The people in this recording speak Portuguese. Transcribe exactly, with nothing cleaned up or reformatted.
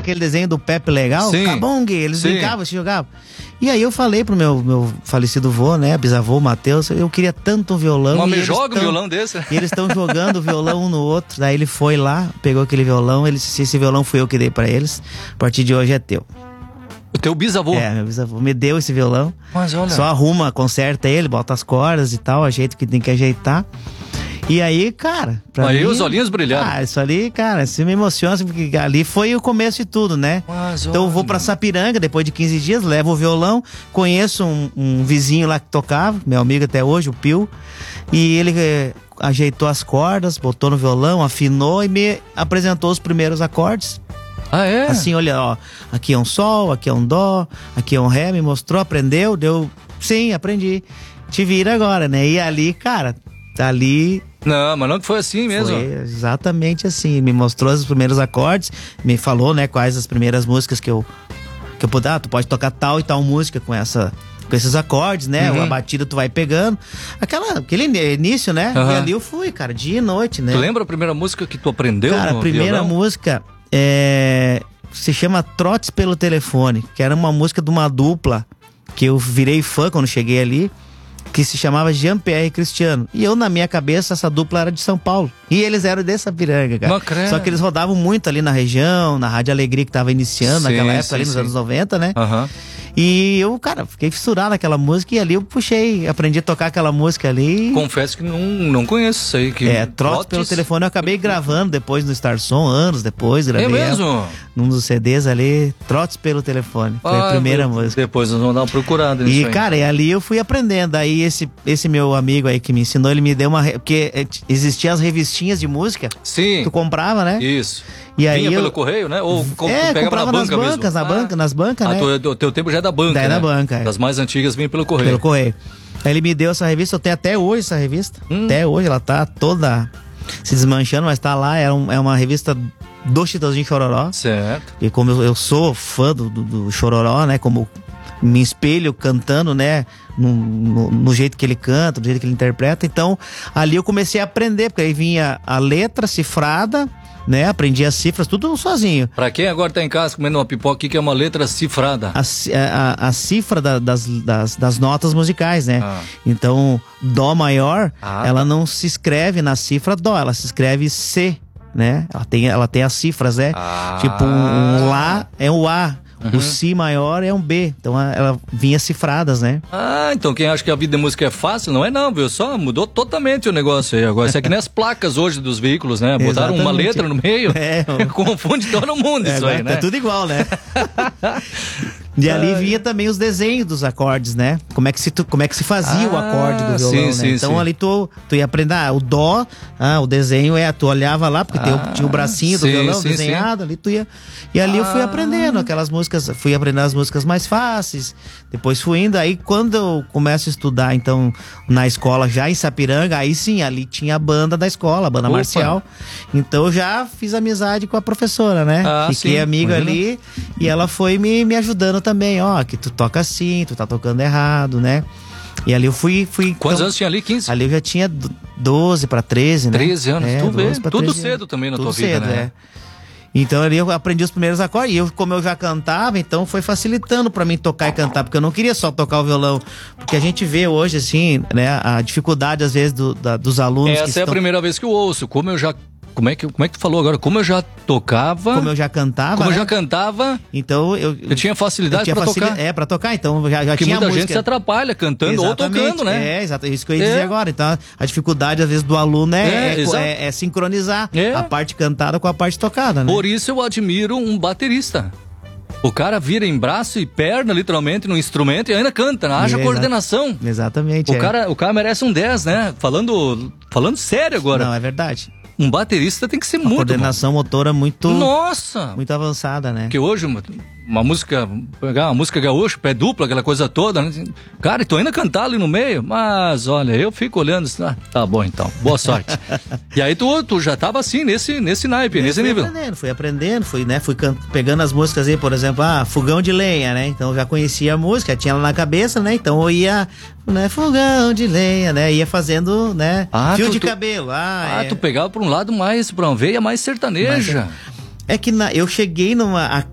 aquele desenho do Pepe Legal? Sim. Cabong, eles Sim. brincavam, se jogavam. E aí eu falei pro meu, meu falecido vô, né, bisavô Matheus, eu queria tanto um violão. Mas e me eles joga um tão- violão desse. E eles estão jogando o violão um no outro. Daí ele foi lá, pegou aquele violão, ele disse, esse violão fui eu que dei pra eles, a partir de hoje é teu. O teu bisavô. É, meu bisavô me deu esse violão. Mas olha. Só arruma, conserta ele, bota as cordas e tal, ajeita o que tem que ajeitar. E aí, cara... pra Aí mim, os olhinhos brilharam. Ah, isso ali, cara, isso me emociona, assim, porque ali foi o começo de tudo, né? Mas Então eu vou pra Sapiranga, depois de quinze dias, levo o violão, conheço um, um vizinho lá que tocava, meu amigo até hoje, o Pio, e ele eh, ajeitou as cordas, botou no violão, afinou e me apresentou os primeiros acordes. Ah, é? Assim, olha, ó, aqui é um sol, aqui é um dó, aqui é um ré, me mostrou, aprendeu, deu, sim, aprendi, te vira agora, né? E ali, cara, ali... Não, mas não que foi assim mesmo. Foi exatamente assim, me mostrou os primeiros acordes, me falou, né, quais as primeiras músicas que eu que eu puder, ah, tu pode tocar tal e tal música com essa com esses acordes, né? Uhum. A batida tu vai pegando. Aquela aquele início, né? Uhum. E ali eu fui, cara, dia e noite, né? Tu lembra a primeira música que tu aprendeu? Cara, no a primeira violão? música é se chama Trotes pelo Telefone, que era uma música de uma dupla que eu virei fã quando cheguei ali, que se chamava Jean-Pierre e Cristiano. E eu, na minha cabeça, essa dupla era de São Paulo. E eles eram de Sapiranga, cara. Mas credo. Só que eles rodavam muito ali na região, na Rádio Alegria, que tava iniciando Sim, naquela época, sim, ali nos sim. anos noventa, né? Aham. E eu, cara, fiquei fissurado naquela música e ali eu puxei, aprendi a tocar aquela música ali. Confesso que não, não conheço isso aí. Que É, Trotes pelo Telefone eu acabei gravando depois no Star Som, anos depois, gravei É mesmo? ela num dos C Ds ali, Trotes pelo Telefone. Foi a Ah, primeira meu- música. Depois nós vamos dar uma procurada nisso E, aí. cara, e ali eu fui aprendendo. Aí esse, esse meu amigo aí que me ensinou, ele me deu uma... re- Porque eh, t- existiam as revistinhas de música. Sim. Tu comprava, né? Isso. E aí Vinha eu- pelo correio, né? Ou com- É, tu pegava comprava na nas banca bancas, mesmo? na banca, nas bancas, Ah, né? tu, o teu tempo já é da banca, Daí né? na banca, é. Das mais antigas vinha pelo correio. Pelo correio. Aí ele me deu essa revista, eu tenho até hoje essa revista. Hum. Até hoje, ela tá toda se desmanchando, mas tá lá. É, um- é uma revista do Chitãozinho Chororó. Certo. E como eu, eu sou fã do, do, do Chororó, né? Como me espelho cantando, né? No, no, no jeito que ele canta, do jeito que ele interpreta. Então, ali eu comecei a aprender, porque aí vinha a letra cifrada, né? Aprendi as cifras, tudo sozinho. Pra quem agora tá em casa comendo uma pipoca aqui, que é uma letra cifrada. A, ci- a, a cifra da- das, das, das notas musicais, né? Ah. Então, Dó maior, Ah, ela tá. não se escreve na cifra Dó, ela se escreve C, né? Ela tem, ela tem as cifras, né? Ah. Tipo, um, um Lá é um A, Uhum. o Si maior é um B. Então, a- ela vinha cifradas, né? Ah, então quem acha que a vida de música é fácil, não é não, viu? Só mudou totalmente o negócio aí. Agora, isso é que nem as placas hoje dos veículos, né? Botaram uma Exatamente. letra no meio, É, confunde todo mundo É, isso agora aí, né? tá tudo igual, né? E ali vinha também os desenhos dos acordes, né? Como é que se, tu, como é que se fazia o Ah, acorde do violão, sim, né? sim, Então sim. ali tu, tu ia aprender, ah, o dó, ah, o desenho é, tu olhava lá, porque tem o- Ah, tinha o bracinho do sim, violão sim, desenhado, ali tu ia... E ali eu fui Ah. aprendendo aquelas músicas, fui aprendendo as músicas mais fáceis, depois fui indo, aí quando eu começo a estudar, então, na escola, já em Sapiranga, aí sim, ali tinha a banda da escola, a banda Opa. marcial, então eu já fiz amizade com a professora, né? Ah, Fiquei sim, amigo imagina. ali, e ela foi me, me ajudando também, ó, que tu toca assim, tu tá tocando errado, né? E ali eu fui... fui Quantos então, anos tinha ali? quinze? ali eu já tinha do- doze pra treze, né? treze anos, tu vê. doze pra Tudo treze cedo anos. também na Tudo tua vida, cedo, né? é. Então ali eu aprendi os primeiros acordes, e eu, como eu já cantava, então foi facilitando pra mim tocar e cantar, porque eu não queria só tocar o violão, porque a gente vê hoje, assim, né, a dificuldade às vezes do- da- dos alunos que Essa é a estão... primeira vez que eu ouço. Como eu já... Como é que, como é que tu falou agora? Como eu já tocava... Como eu já cantava, Como eu né? já cantava... Então eu... Eu tinha facilidade eu tinha pra facili- tocar. É, pra tocar, então já, já Porque tinha muita música. gente se atrapalha cantando ou Exatamente, tocando, né? É, exato, isso que eu ia É. dizer agora. Então, a dificuldade, às vezes, do aluno é, É, é, exato. é- é sincronizar É. a parte cantada com a parte tocada, né? Por isso eu admiro um baterista. O cara vira em braço e perna, literalmente, no instrumento e ainda canta, né? Haja É, coordenação. Exatamente. O é. cara, o cara merece um dez, né? Falando, falando sério agora. Não, é verdade. Um baterista tem que ser A muito coordenação motora muito, bom. Nossa! muito avançada, né? Porque hoje uma, uma música, pegar uma música gaúcha, pé dupla, aquela coisa toda, né? Cara, e tu ainda cantar ali no meio, mas olha, eu fico olhando assim, ah, tá bom então, boa sorte. E aí tu, tu já tava assim, nesse, nesse naipe, nesse fui nível. aprendendo, fui aprendendo, fui, né, fui can- pegando as músicas aí, por exemplo, ah, Fogão de Lenha, né? Então eu já conhecia a música, tinha ela na cabeça, né? Então eu ia, né, Fogão de Lenha, né? Ia fazendo, né, Ah, fio tu- de tu- cabelo. Ah, Ah, é. tu pegava pra um lado mais, pra uma veia mais sertaneja. É que na- eu cheguei numa...